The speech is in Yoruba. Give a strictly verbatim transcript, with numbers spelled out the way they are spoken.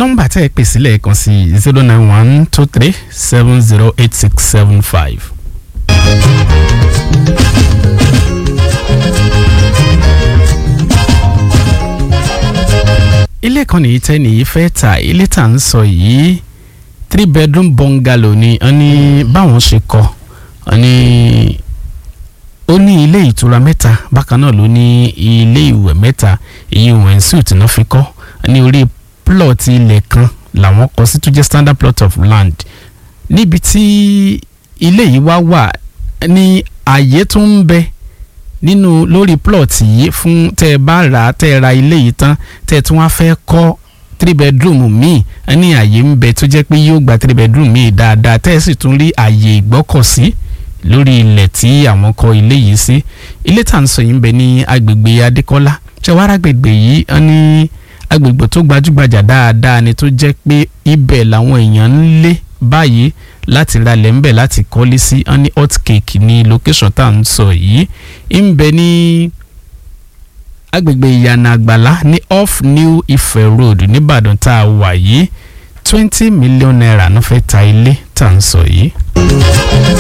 nọ́mbà tẹ́ ẹ pè sílẹ̀ kan sí zero nine one two three seven zero eight six seven five. ilé kan nìyí tẹ́ nìyí fẹ́ ta ilé tá ń sọ yìí three bedroom bungalow ni wọ́n ní báwọn ṣe kọ́ wọ́n ní ó ní ilé ìtura mẹ́ta bákan náà ló ní ilé ìwẹ̀ mẹ́ta èyí wẹ̀ ń suit náà fi kọ́ ní orí plot ilẹ̀ kan làwọn kọ́ sí tó jẹ́ standard plot of land níbi tí ilé yìí wá wà ní ààyè tó ń bẹ nínú lórí plot yìí fún tẹ́ ẹ bá rà tẹ́ ẹ ra ilé yìí tán tẹ́ ẹ tún wá fẹ́ kọ́ three bedroom míì ní ààyè ń bẹ tó jẹ́ pé yóò gba three bedroom míì dáadáa tẹ́ ẹ sì tún rí ààyè ìgbọ́kọ̀sí lórí ilẹ̀ tí àwọn kọ́ ilé yìí sí ilé tá à ń sọ yìí ń bẹ ní agbègbè Adékọ́lá ṣẹwàá agbègbè yìí wọ́n ní agbègbè tó gbajúgbajà dáadáa ni tó jẹ́ pé ibẹ̀ làwọn èèyàn ń lé báyìí láti ralẹ̀ ń bẹ̀ láti kọ́lé sí wọ́n ní hot cake ní location tá à ń sọ yìí ń bẹ ní agbègbè Ìyànà Àgbàlá ní off New Ife Road nìbàdàn tá a wà yìí twenty million naira ló fẹ́ ta ilé tá à ń sọ yìí.